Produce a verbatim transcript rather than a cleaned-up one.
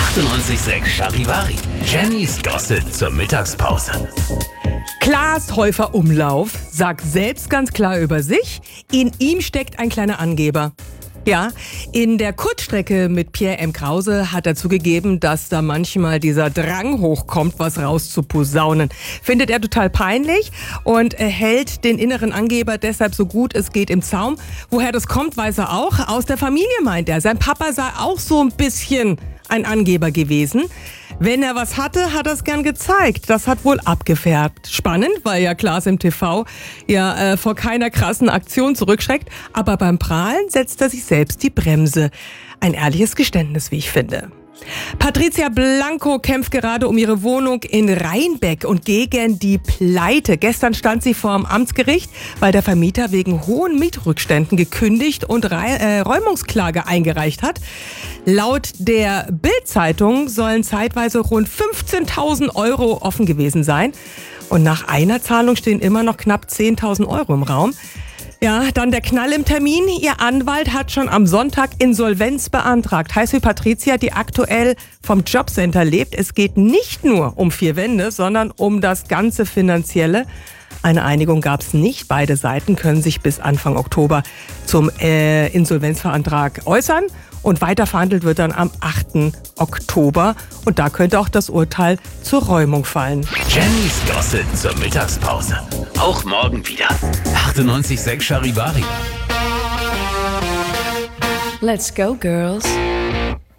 achtundneunzig Komma sechs Charivari. Jennys Gossip zur Mittagspause. Klaas Häufer Umlauf sagt selbst ganz klar über sich, in ihm steckt ein kleiner Angeber. Ja, in der Kurzstrecke mit Pierre M. Krause hat er zugegeben, dass da manchmal dieser Drang hochkommt, was rauszuposaunen. Findet er total peinlich und er hält den inneren Angeber deshalb so gut es geht im Zaum. Woher das kommt, weiß er auch. Aus der Familie, meint er. Sein Papa sei auch so ein bisschen ein Angeber gewesen. Wenn er was hatte, hat er es gern gezeigt. Das hat wohl abgefärbt. Spannend, weil ja Klaas im T V ja äh, vor keiner krassen Aktion zurückschreckt. Aber beim Prahlen setzt er sich selbst die Bremse. Ein ehrliches Geständnis, wie ich finde. Patricia Blanco kämpft gerade um ihre Wohnung in Rheinbeck und gegen die Pleite. Gestern stand sie vor dem Amtsgericht, weil der Vermieter wegen hohen Mietrückständen gekündigt und äh, Räumungsklage eingereicht hat. Laut der Bild-Zeitung sollen zeitweise rund fünfzehntausend Euro offen gewesen sein. Und nach einer Zahlung stehen immer noch knapp zehntausend Euro im Raum. Ja, dann der Knall im Termin. Ihr Anwalt hat schon am Sonntag Insolvenz beantragt. Heißt für Patricia, die aktuell vom Jobcenter lebt, es geht nicht nur um vier Wände, sondern um das ganze Finanzielle. Eine Einigung gab es nicht. Beide Seiten können sich bis Anfang Oktober zum äh, Insolvenzantrag äußern. Und weiter verhandelt wird dann am achten Oktober. Und da könnte auch das Urteil zur Räumung fallen. Jennys Gossip zur Mittagspause. Auch morgen wieder. achtundneunzig Komma sechs Charivari. Let's go, girls.